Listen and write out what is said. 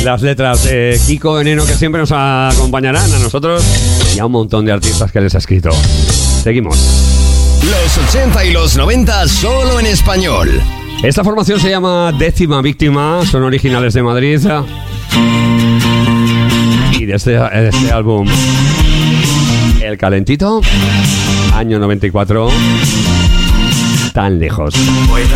Las letras de Kiko Veneno, que siempre nos acompañarán a nosotros y a un montón de artistas que les ha escrito. Seguimos. Los 80 y los 90 solo en español. Esta formación se llama Décima Víctima, son originales de Madrid. Y de este álbum, El Calentito, año 94, Tan Lejos. Puedo